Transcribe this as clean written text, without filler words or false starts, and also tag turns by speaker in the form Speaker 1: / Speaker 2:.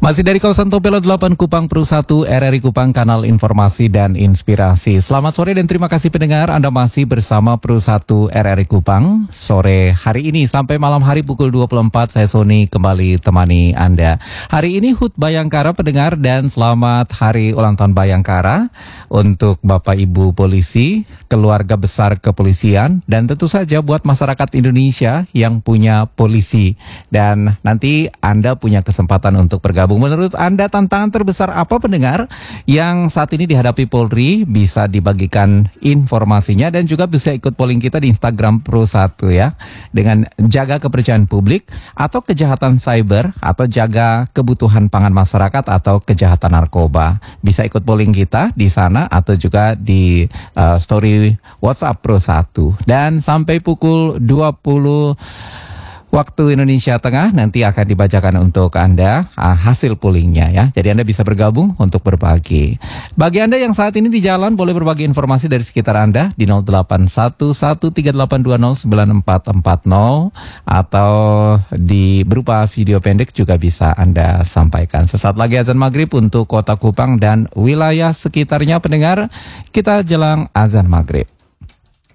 Speaker 1: Masih dari kawasan Topelo 8 Kupang Pro 1 RRI Kupang, kanal informasi dan inspirasi. Selamat sore dan terima kasih pendengar, Anda masih bersama Pro 1 RRI Kupang. Sore hari ini sampai malam hari pukul 24 saya Sony kembali temani Anda. Hari ini HUT Bayangkara pendengar, dan selamat hari ulang tahun Bayangkara untuk Bapak Ibu polisi, keluarga besar kepolisian, dan tentu saja buat masyarakat Indonesia yang punya polisi. Dan nanti Anda punya kesempatan untuk bergabung. Menurut Anda tantangan terbesar apa pendengar yang saat ini dihadapi Polri? Bisa dibagikan informasinya dan juga bisa ikut polling kita di Instagram Pro 1 ya. Dengan jaga kepercayaan publik atau kejahatan cyber atau jaga kebutuhan pangan masyarakat atau kejahatan narkoba. Bisa ikut polling kita di sana atau juga di story WhatsApp Pro 1. Dan sampai pukul 20 waktu Indonesia Tengah nanti akan dibacakan untuk Anda hasil pollingnya ya. Jadi Anda bisa bergabung untuk berbagi. Bagi Anda yang saat ini di jalan, boleh berbagi informasi dari sekitar Anda di 081138209440 atau di berupa video pendek juga bisa Anda sampaikan. Sesaat lagi azan maghrib untuk Kota Kupang dan wilayah sekitarnya pendengar. Kita jelang azan maghrib.